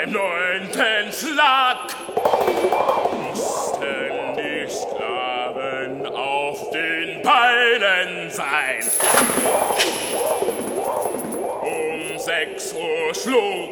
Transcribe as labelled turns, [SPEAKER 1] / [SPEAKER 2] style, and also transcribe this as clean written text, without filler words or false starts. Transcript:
[SPEAKER 1] Beim 9. Schlag mussten die Sklaven auf den Beinen sein. Um 6 Uhr schlug